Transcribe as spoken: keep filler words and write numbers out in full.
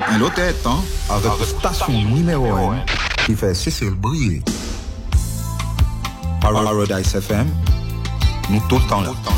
Un l'autre temps avec station numéro un qui fait Cécile briller. Paradise F M, nous tout le temps là.